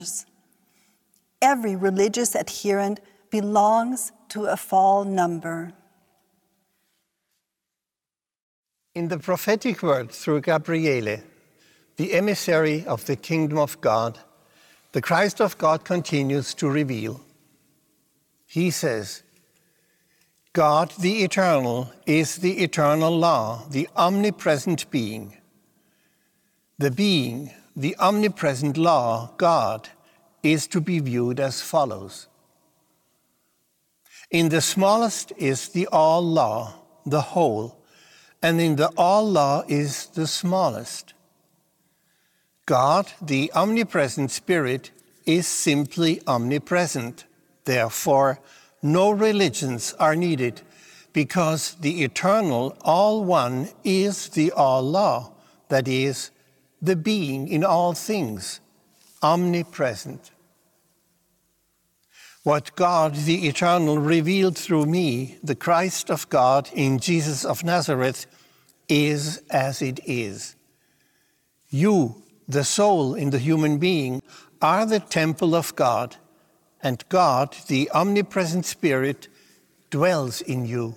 Every religious adherent belongs to a fall number. In the prophetic word through Gabriele, the emissary of the kingdom of God, the Christ of God continues to reveal. He says, God, the eternal, is the eternal law, the omnipresent being. The being, the omnipresent law, God, is to be viewed as follows. In the smallest is the all law, the whole, and in the all law is the smallest. God, the omnipresent Spirit, is simply omnipresent. Therefore, no religions are needed, because the eternal all one is the all law, that is, the being in all things, omnipresent. What God, the eternal, revealed through me, the Christ of God in Jesus of Nazareth, is as it is. You, the soul in the human being, are the temple of God, and God, the omnipresent Spirit, dwells in you.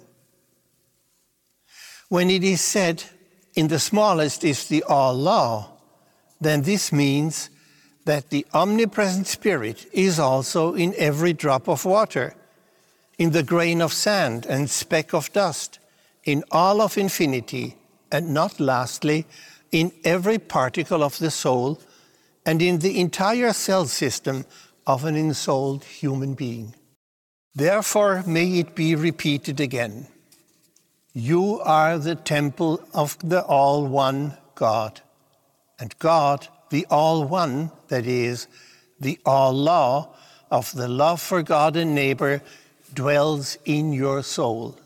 When it is said, in the smallest is the all law, then this means that the omnipresent Spirit is also in every drop of water, in the grain of sand and speck of dust, in all of infinity, and not lastly, in every particle of the soul, and in the entire cell system of an ensouled human being. Therefore, may it be repeated again. You are the temple of the all-one God, and God, the all-one, that is, the all-law of the love for God and neighbor, dwells in your soul.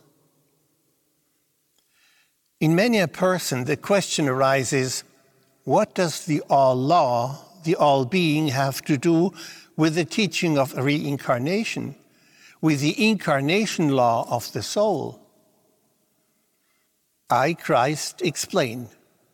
In many a person, the question arises, what does the all-law, the all-being, have to do with the teaching of reincarnation, with the incarnation law of the soul? I, Christ, explain.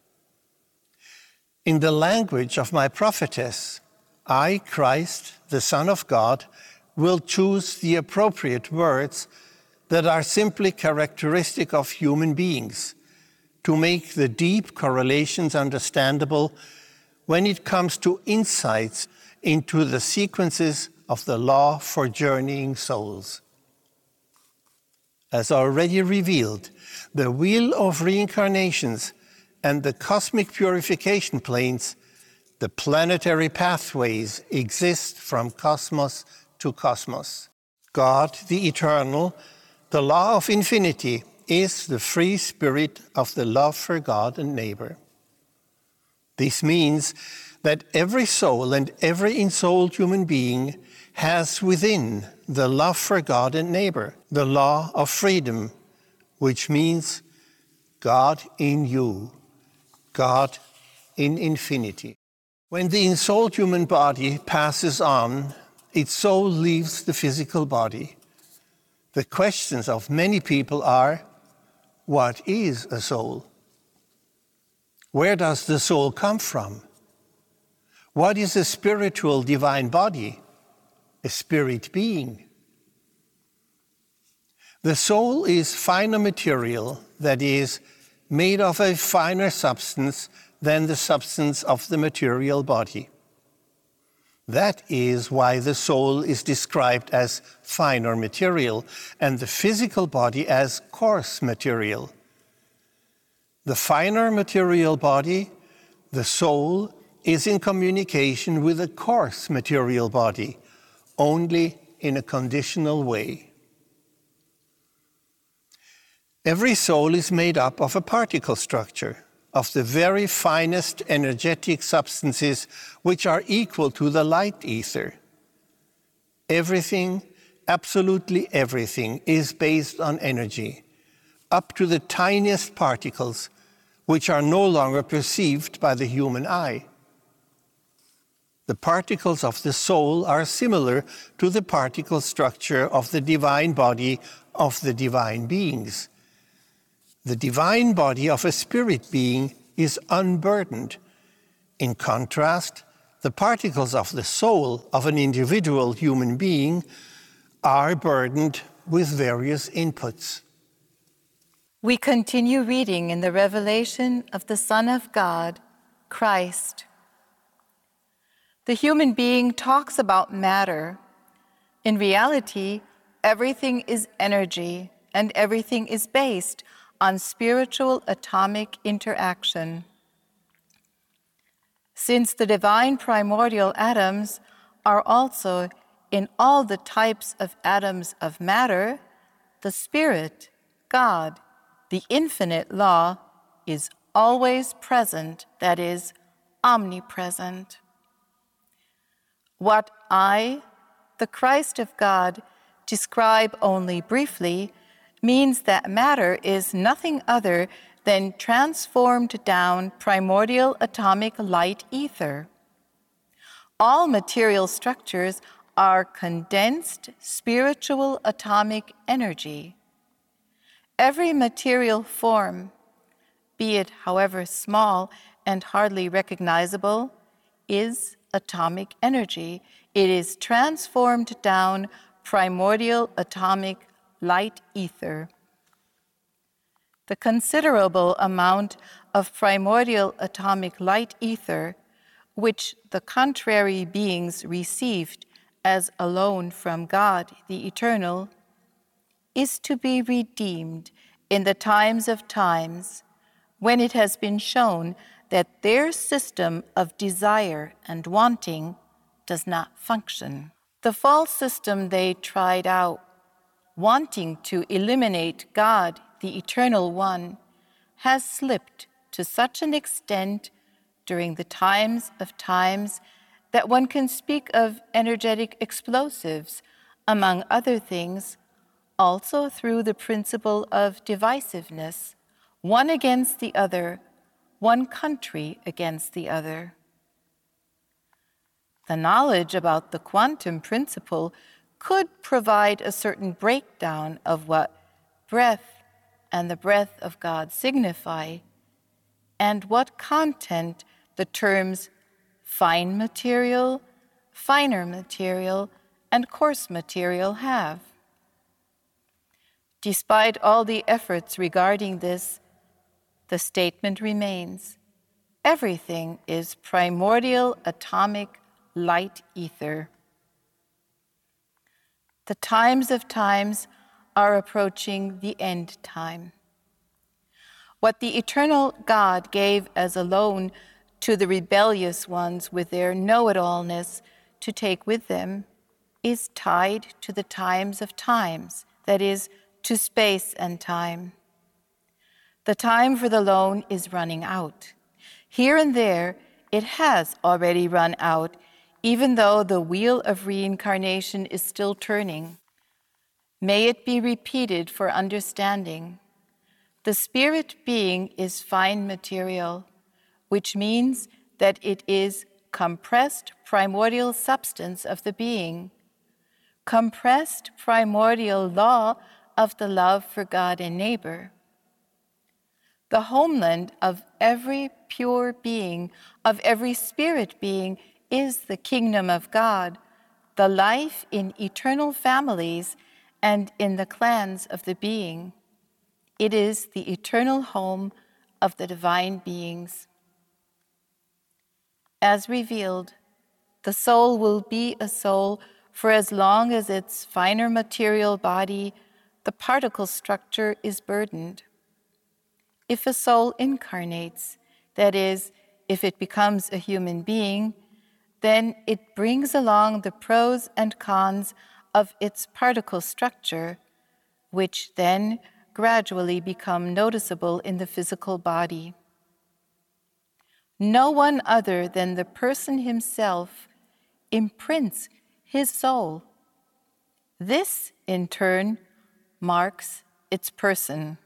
In the language of my prophetess, I, Christ, the Son of God, will choose the appropriate words that are simply characteristic of human beings to make the deep correlations understandable when it comes to insights into the sequences of the law for journeying souls. As already revealed, the wheel of reincarnations and the cosmic purification planes, the planetary pathways, exist from cosmos to cosmos. God, the eternal, the law of infinity, is the free spirit of the love for God and neighbor. This means that every soul and every ensouled human being has within the love for God and neighbor, the law of freedom, which means God in you, God in infinity. When the ensouled human body passes on, its soul leaves the physical body. The questions of many people are, what is a soul? Where does the soul come from? What is a spiritual divine body, a spirit being? The soul is finer material, that is, made of a finer substance than the substance of the material body. That is why the soul is described as finer material and the physical body as coarse material. The finer material body, the soul, is in communication with a coarse material body, only in a conditional way. Every soul is made up of a particle structure, of the very finest energetic substances which are equal to the light ether. Everything, absolutely everything, is based on energy, up to the tiniest particles, which are no longer perceived by the human eye. The particles of the soul are similar to the particle structure of the divine body of the divine beings. The divine body of a spirit being is unburdened. In contrast, the particles of the soul of an individual human being are burdened with various inputs. We continue reading in the revelation of the Son of God, Christ. The human being talks about matter. In reality, everything is energy, and everything is based on spiritual atomic interaction. Since the divine primordial atoms are also in all the types of atoms of matter, the Spirit, God, the infinite law, is always present, that is, omnipresent. What I, the Christ of God, describe only briefly means that matter is nothing other than transformed down primordial atomic light ether. All material structures are condensed spiritual atomic energy. Every material form, be it however small and hardly recognizable, is atomic energy. It is transformed down primordial atomic light ether. The considerable amount of primordial atomic light ether, which the contrary beings received as a loan from God the Eternal, is to be redeemed in the times of times, when it has been shown that their system of desire and wanting does not function. The false system they tried out, wanting to eliminate God, the Eternal One, has slipped to such an extent during the times of times that one can speak of energetic explosives, among other things, also through the principle of divisiveness, one against the other, one country against the other. The knowledge about the quantum principle could provide a certain breakdown of what breath and the breath of God signify, and what content the terms fine material, finer material, and coarse material have. Despite all the efforts regarding this, the statement remains: everything is primordial atomic light ether. The times of times are approaching the end time. What the eternal God gave as a loan to the rebellious ones with their know-it-allness to take with them is tied to the times of times, that is, to space and time. The time for the loan is running out. Here and there, it has already run out, even though the wheel of reincarnation is still turning. May it be repeated for understanding. The spirit being is fine material, which means that it is compressed primordial substance of the being, compressed primordial law of the love for God and neighbor. The homeland of every pure being, of every spirit being, is the kingdom of God, the life in eternal families and in the clans of the being. It is the eternal home of the divine beings. As revealed, the soul will be a soul for as long as its finer material body, the particle structure, is burdened. If a soul incarnates, that is, if it becomes a human being, then it brings along the pros and cons of its particle structure, which then gradually become noticeable in the physical body. No one other than the person himself imprints his soul. This, in turn, marks its person.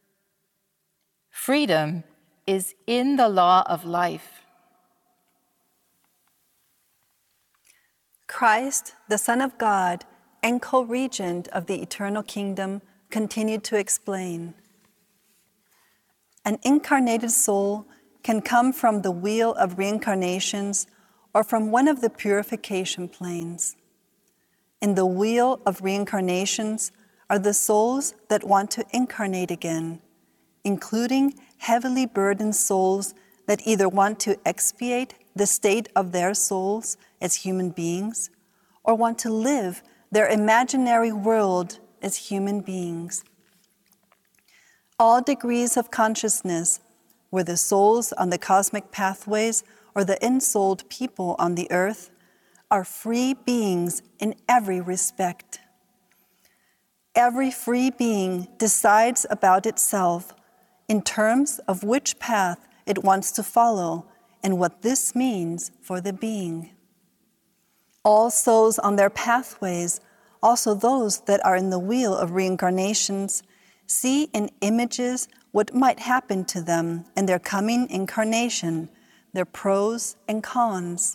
Freedom is in the law of life. Christ, the Son of God and co-regent of the eternal kingdom, continued to explain. An incarnated soul can come from the wheel of reincarnations or from one of the purification planes. In the wheel of reincarnations are the souls that want to incarnate again, including heavily burdened souls that either want to expiate the state of their souls as human beings or want to live their imaginary world as human beings. All degrees of consciousness, whether souls on the cosmic pathways or the ensouled people on the earth, are free beings in every respect. Every free being decides about itself in terms of which path it wants to follow and what this means for the being. All souls on their pathways, also those that are in the wheel of reincarnations, see in images what might happen to them in their coming incarnation, their pros and cons.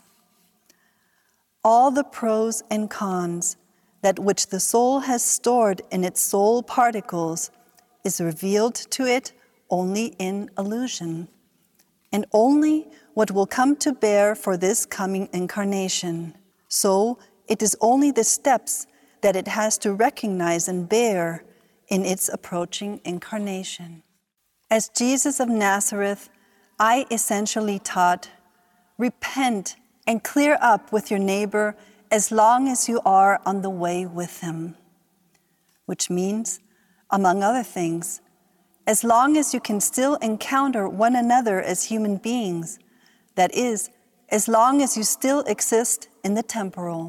All the pros and cons, that which the soul has stored in its soul particles, is revealed to it only in illusion, and only what will come to bear for this coming incarnation. So it is only the steps that it has to recognize and bear in its approaching incarnation. As Jesus of Nazareth, I essentially taught, repent and clear up with your neighbor as long as you are on the way with him. Which means, among other things, as long as you can still encounter one another as human beings, that is, as long as you still exist in the temporal.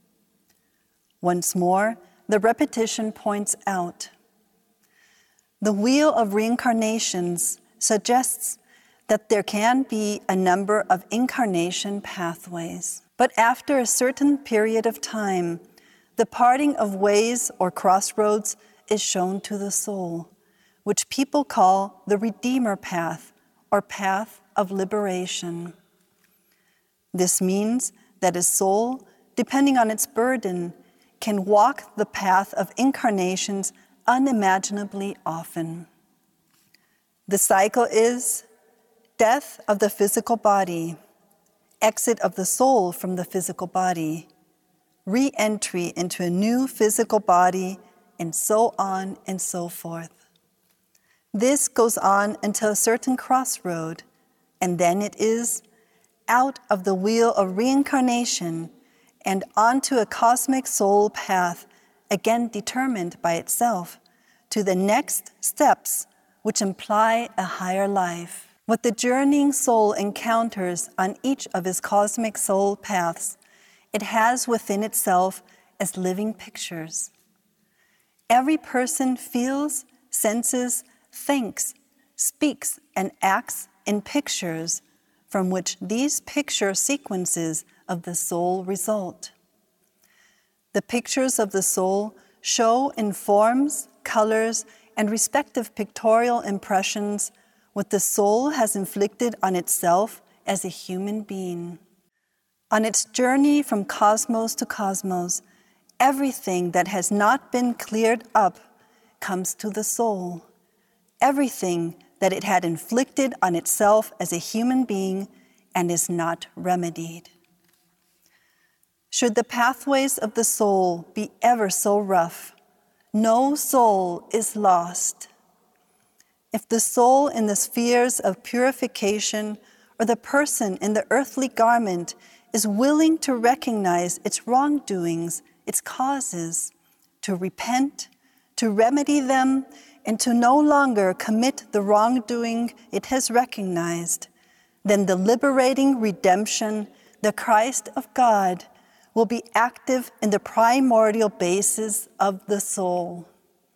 Once more, the repetition points out. The wheel of reincarnations suggests that there can be a number of incarnation pathways. But after a certain period of time, the parting of ways or crossroads is shown to the soul, which people call the Redeemer path or path of liberation. This means that a soul, depending on its burden, can walk the path of incarnations unimaginably often. The cycle is death of the physical body, exit of the soul from the physical body, re-entry into a new physical body, and so on and so forth. This goes on until a certain crossroad, and then it is out of the wheel of reincarnation and onto a cosmic soul path, again determined by itself, to the next steps which imply a higher life. What the journeying soul encounters on each of his cosmic soul paths, it has within itself as living pictures. Every person feels, senses, thinks, speaks, and acts in pictures from which these picture sequences of the soul result. The pictures of the soul show in forms, colors, and respective pictorial impressions what the soul has inflicted on itself as a human being. On its journey from cosmos to cosmos, everything that has not been cleared up comes to the soul. Everything that it had inflicted on itself as a human being and is not remedied. Should the pathways of the soul be ever so rough, no soul is lost. If the soul in the spheres of purification or the person in the earthly garment is willing to recognize its wrongdoings, its causes, to repent, to remedy them, and to no longer commit the wrongdoing it has recognized, then the liberating redemption, the Christ of God, will be active in the primordial basis of the soul.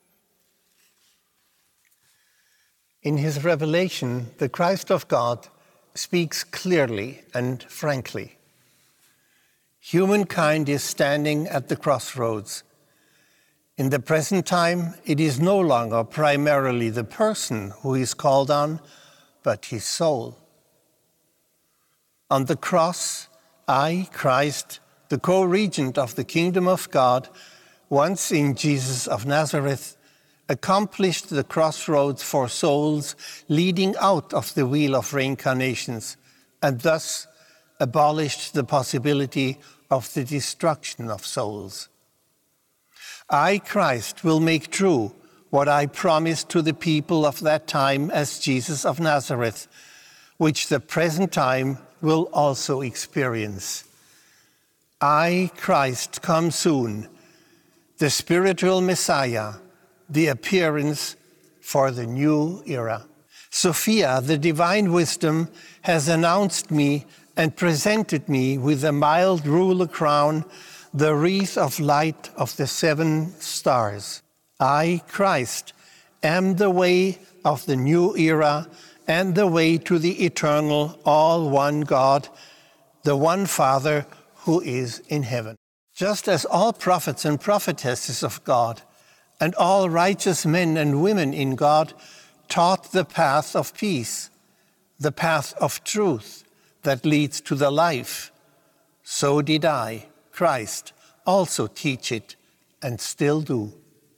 In his revelation, the Christ of God speaks clearly and frankly. Humankind is standing at the crossroads. In the present time, it is no longer primarily the person who is called on, but his soul. On the cross, I, Christ, the co-regent of the kingdom of God, once in Jesus of Nazareth, accomplished the crossroads for souls leading out of the wheel of reincarnations, and thus abolished the possibility of the destruction of souls. I, Christ, will make true what I promised to the people of that time as Jesus of Nazareth, which the present time will also experience. I, Christ, come soon, the spiritual Messiah, the appearance for the new era. Sophia, the divine wisdom, has announced me and presented me with the mild ruler crown, the wreath of light of the 7 stars. I, Christ, am the way of the new era and the way to the eternal, all one God, the one Father who is in heaven. Just as all prophets and prophetesses of God and all righteous men and women in God taught the path of peace, the path of truth that leads to the life, so did I, Christ, also teach it and still do.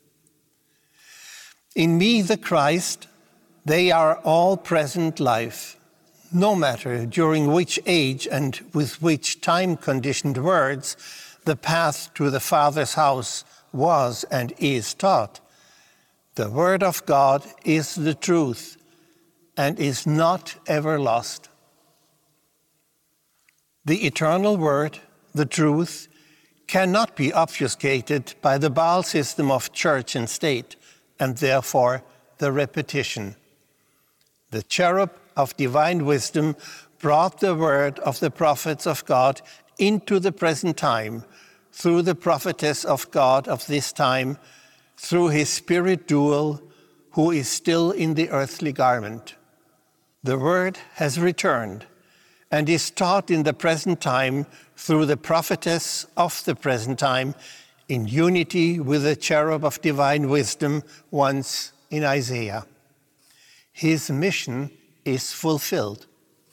In me, the Christ, they are all present life, no matter during which age and with which time-conditioned words the path to the Father's house was and is taught. The Word of God is the truth and is not ever lost. The eternal Word, the truth, cannot be obfuscated by the Baal system of church and state, and therefore the repetition. The cherub of divine wisdom brought the word of the prophets of God into the present time through the prophetess of God of this time, through his spirit dual, who is still in the earthly garment. The word has returned and is taught in the present time through the prophetess of the present time, in unity with the cherub of divine wisdom once in Isaiah. His mission is fulfilled.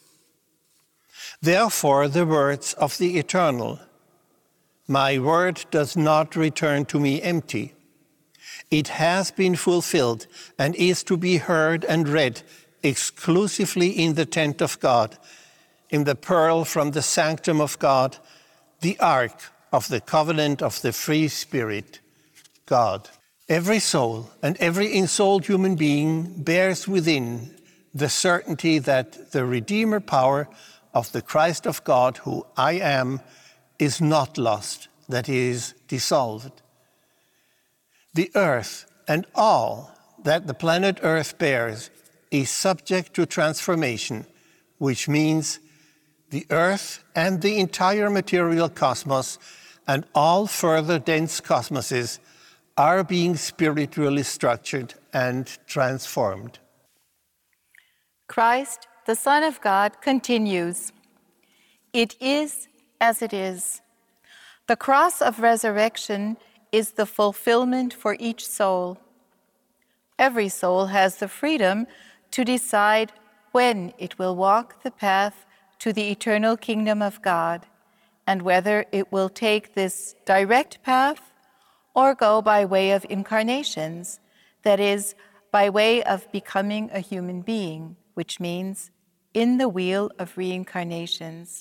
Therefore, the words of the Eternal, "My word does not return to me empty. It has been fulfilled and is to be heard and read exclusively in the tent of God, in the pearl from the sanctum of God, the ark of the covenant of the free Spirit, God." Every soul and every ensouled human being bears within the certainty that the Redeemer power of the Christ of God, who I am, is not lost, that is, dissolved. The earth and all that the planet Earth bears is subject to transformation, which means the earth and the entire material cosmos and all further dense cosmoses are being spiritually structured and transformed. Christ, the Son of God, continues, "It is as it is." The cross of resurrection is the fulfillment for each soul. Every soul has the freedom to decide when it will walk the path to the eternal kingdom of God, and whether it will take this direct path or go by way of incarnations, that is, by way of becoming a human being, which means in the wheel of reincarnations.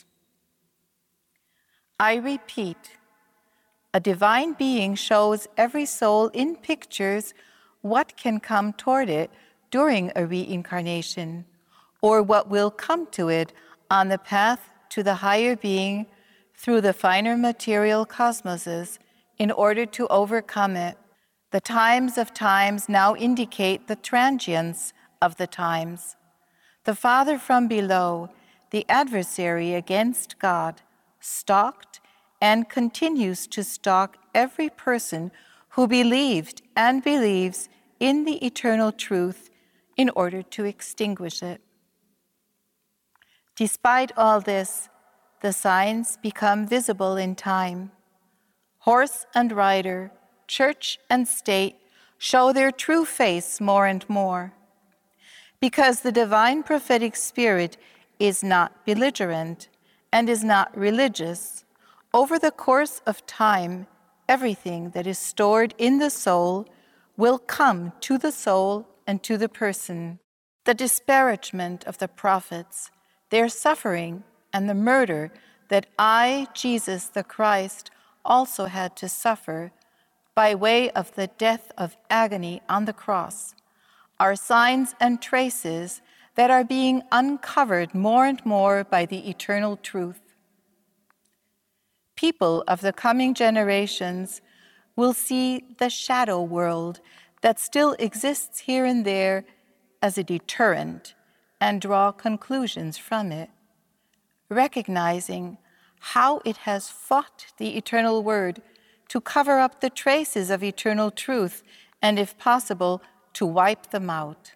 I repeat, a divine being shows every soul in pictures what can come toward it during a reincarnation, or what will come to it on the path to the higher being through the finer material cosmoses in order to overcome it. The times of times now indicate the transience of the times. The Father from below, the adversary against God, stalked and continues to stalk every person who believed and believes in the eternal truth in order to extinguish it. Despite all this, the signs become visible in time. Horse and rider, church and state show their true face more and more. Because the divine prophetic spirit is not belligerent and is not religious, over the course of time, everything that is stored in the soul will come to the soul and to the person. The disparagement of the prophets, their suffering and the murder that I, Jesus the Christ, also had to suffer by way of the death of agony on the cross, are signs and traces that are being uncovered more and more by the eternal truth. People of the coming generations will see the shadow world that still exists here and there as a deterrent and draw conclusions from it, recognizing how it has fought the eternal word to cover up the traces of eternal truth and, if possible, to wipe them out.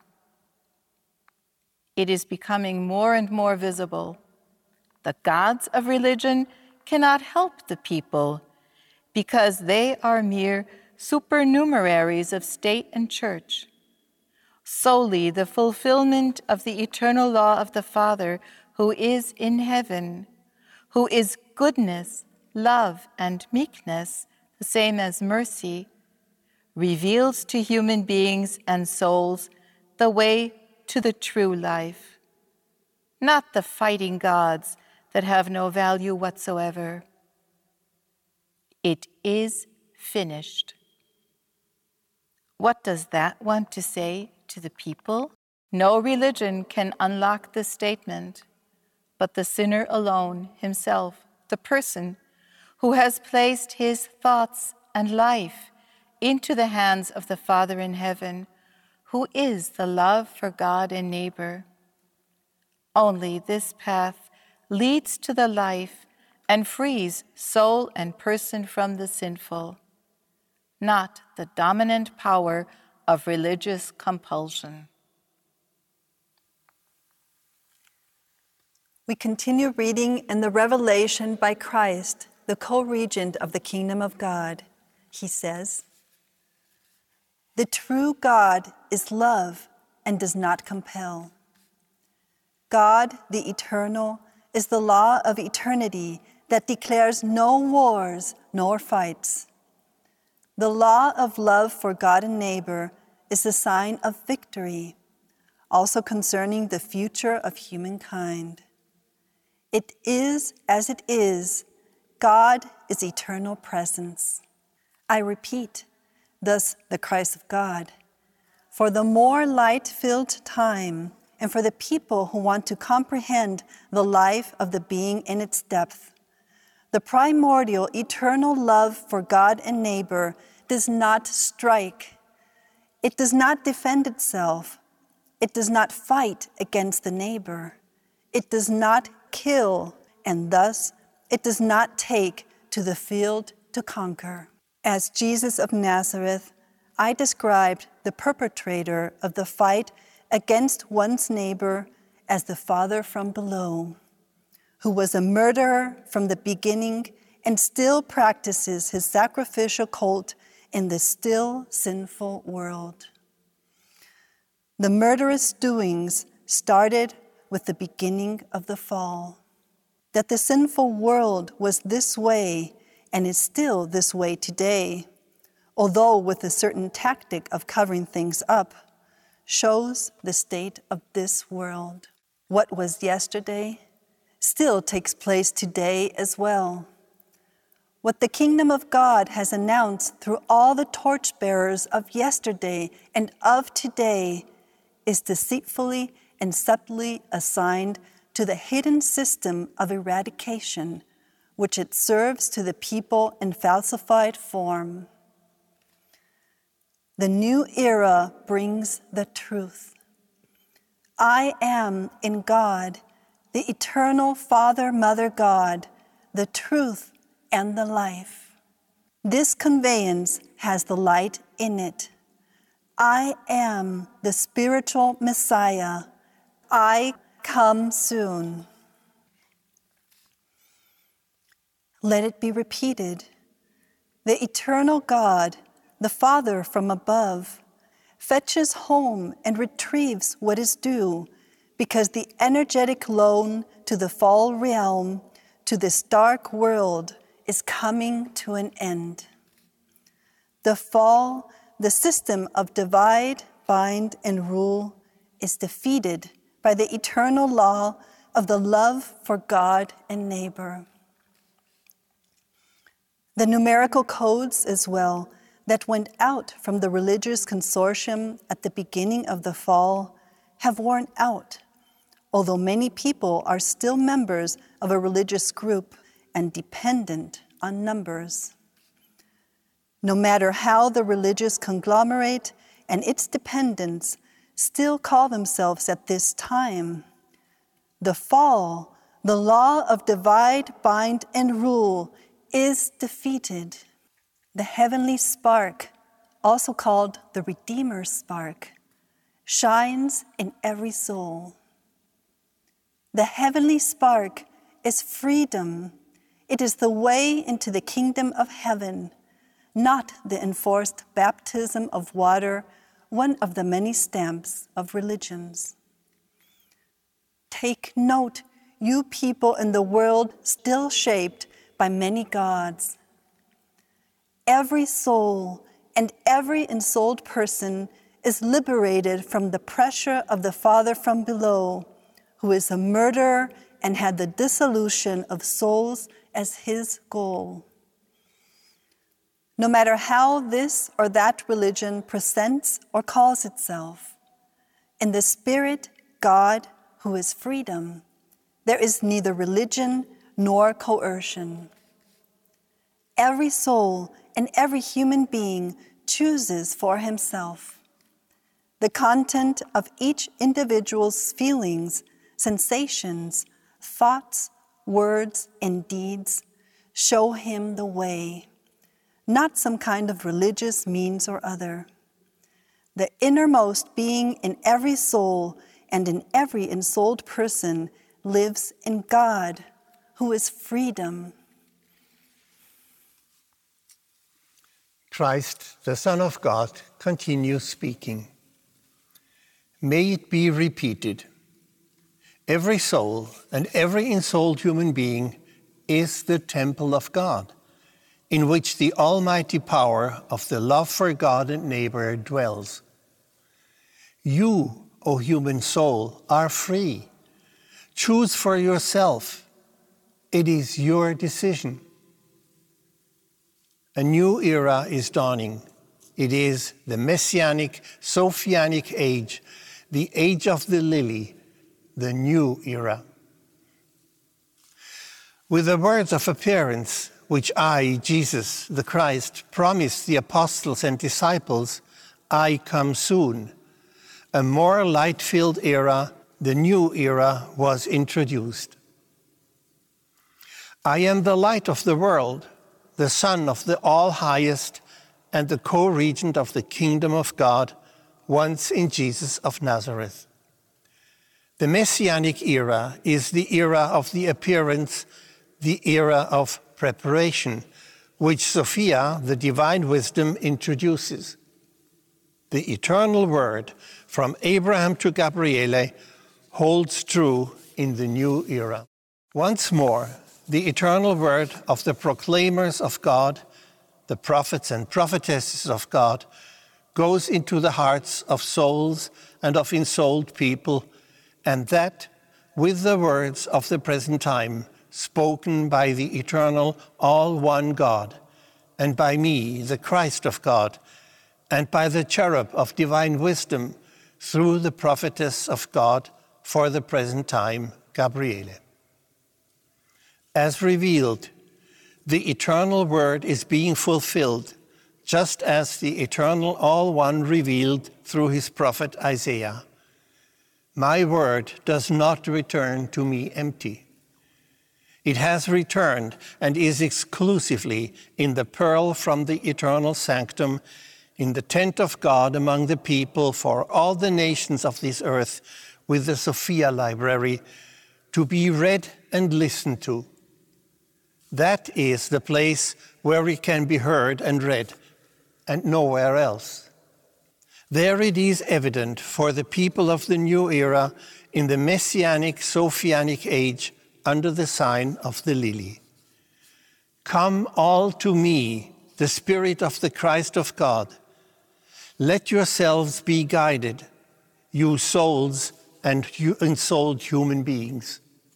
It is becoming more and more visible. The gods of religion cannot help the people because they are mere supernumeraries of state and church. Solely the fulfillment of the eternal law of the Father who is in heaven, who is goodness, love, and meekness, the same as mercy, reveals to human beings and souls the way to the true life, not the fighting gods that have no value whatsoever. It is finished. What does that want to say to the people? No religion can unlock this statement, but the sinner alone, himself, the person who has placed his thoughts and life into the hands of the Father in heaven, who is the love for God and neighbor. Only this path leads to the life and frees soul and person from the sinful, not the dominant power of religious compulsion. We continue reading in the Revelation by Christ, the co-regent of the kingdom of God. He says, "The true God is love and does not compel. God, the eternal, is the law of eternity that declares no wars nor fights. The law of love for God and neighbor is the sign of victory, also concerning the future of humankind. It is as it is. God is eternal presence. I repeat, thus the Christ of God. For the more light-filled time, and for the people who want to comprehend the life of the being in its depth, the primordial eternal love for God and neighbor does not strike. It does not defend itself. It does not fight against the neighbor. It does not kill, and thus it does not take to the field to conquer. As Jesus of Nazareth, I described the perpetrator of the fight against one's neighbor as the Father from below, who was a murderer from the beginning and still practices his sacrificial cult in the still sinful world. The murderous doings started with the beginning of the fall. That the sinful world was this way and is still this way today, although with a certain tactic of covering things up, shows the state of this world. What was yesterday still takes place today as well. What the kingdom of God has announced through all the torchbearers of yesterday and of today is deceitfully and subtly assigned to the hidden system of eradication, which it serves to the people in falsified form. The new era brings the truth. I am in God, the eternal Father, Mother God, the truth and the life. This conveyance has the light in it. I am the spiritual Messiah. I come soon. Let it be repeated. The eternal God, the Father from above, fetches home and retrieves what is due, because the energetic loan to the fall realm, to this dark world, is coming to an end. The fall, the system of divide, bind, and rule, is defeated by the eternal law of the love for God and neighbor. The numerical codes as well that went out from the religious consortium at the beginning of the fall have worn out, although many people are still members of a religious group and dependent on numbers. No matter how the religious conglomerate and its dependents still call themselves at this time, the fall, the law of divide, bind, and rule, is defeated. The heavenly spark, also called the Redeemer spark, shines in every soul. The heavenly spark is freedom. It is the way into the kingdom of heaven, not the enforced baptism of water, one of the many stamps of religions. Take note, you people in the world still shaped by many gods. Every soul and every ensouled person is liberated from the pressure of the Father from below, who is a murderer and had the dissolution of souls as his goal. No matter how this or that religion presents or calls itself, in the Spirit, God, who is freedom, there is neither religion nor coercion. Every soul and every human being chooses for himself. The content of each individual's feelings, sensations, thoughts, words, and deeds show him the way, not some kind of religious means or other. The innermost being in every soul and in every ensouled person lives in God, who is freedom. Christ, the Son of God, continues speaking. May it be repeated. Every soul and every ensouled human being is the temple of God, in which the almighty power of the love for God and neighbor dwells. You, O human soul, are free. Choose for yourself. It is your decision. A new era is dawning. It is the Messianic, Sophianic age, the age of the lily, the new era. With the words of appearance, which I, Jesus, the Christ, promised the apostles and disciples, I come soon, a more light-filled era, the new era, was introduced. I am the light of the world, the Son of the All-Highest, and the co-regent of the kingdom of God, once in Jesus of Nazareth. The Messianic era is the era of the appearance, the era of preparation, which Sophia, the divine wisdom, introduces. The eternal word from Abraham to Gabriele holds true in the new era. Once more, the eternal word of the proclaimers of God, the prophets and prophetesses of God, goes into the hearts of souls and of ensouled people, and that with the words of the present time, spoken by the eternal, all-one God, and by me, the Christ of God, and by the cherub of divine wisdom, through the prophetess of God for the present time, Gabriele. As revealed, the eternal word is being fulfilled, just as the eternal all-one revealed through his prophet Isaiah. My word does not return to me empty. It has returned and is exclusively in the pearl from the eternal sanctum, in the tent of God among the people for all the nations of this earth, with the Sophia Library, to be read and listened to. That is the place where it can be heard and read, and nowhere else. There it is evident for the people of the new era in the Messianic, Sophianic age under the sign of the lily. Come all to me, the Spirit of the Christ of God. Let yourselves be guided, you souls and you ensouled human beings.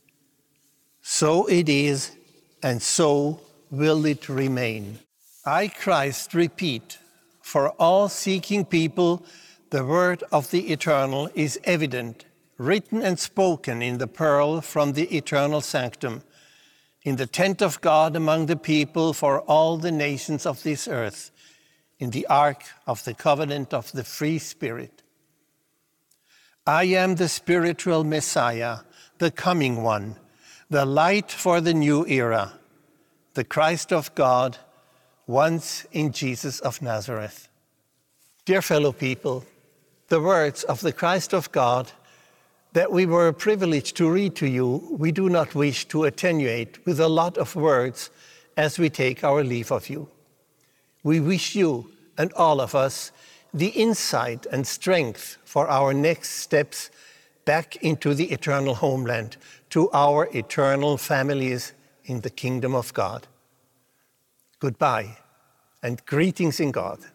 So it is, and so will it remain. I, Christ, repeat, for all seeking people, the word of the Eternal is evident, written and spoken in the pearl from the eternal sanctum, in the tent of God among the people for all the nations of this earth, in the ark of the covenant of the free Spirit. I am the spiritual Messiah, the coming one, the light for the new era, the Christ of God, once in Jesus of Nazareth. Dear fellow people, the words of the Christ of God that we were privileged to read to you, we do not wish to attenuate with a lot of words as we take our leave of you. We wish you and all of us the insight and strength for our next steps back into the eternal homeland, to our eternal families in the kingdom of God. Goodbye and greetings in God.